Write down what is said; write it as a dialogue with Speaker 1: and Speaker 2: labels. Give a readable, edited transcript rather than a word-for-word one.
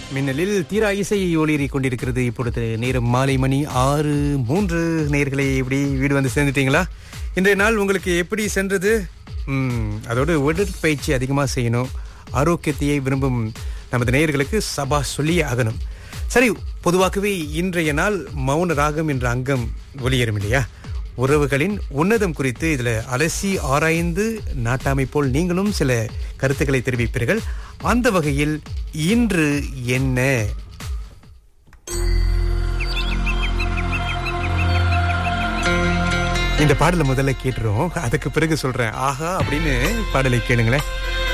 Speaker 1: மின்னலில் தீரா இசை ஒளிரிக் கொண்டிருக்கிறது. இப்பொழுது நேரம் மாலை மணி 6:03. நேயர்களே, எப்படி வீடு வந்து சேர்ந்துட்டீங்களா? இன்றைய நாள் உங்களுக்கு எப்படி சென்றது? அதோடு உடற்பயிற்சி அதிகமாக செய்யணும். ஆரோக்கியத்தையே விரும்பும் நமது நேயர்களுக்கு சபா சொல்லியே ஆகணும். சரி, பொதுவாகவே இன்றைய நாள் மௌன ராகம் என்ற அங்கம் ஒளியேறும் இல்லையா? உறவுகளின் உன்னதம் குறித்து இதுல அலசி ஆராய்ந்து நாட்டாமை போல் நீங்களும் சில கருத்துக்களை தெரிவிப்பீர்கள். அந்த வகையில் இன்று என்ன? இந்த பாடலை முதல்ல கேட்டுரும், அதுக்கு பிறகு சொல்றேன். ஆஹா அப்படின்னு பாடலை கேளுங்களேன்.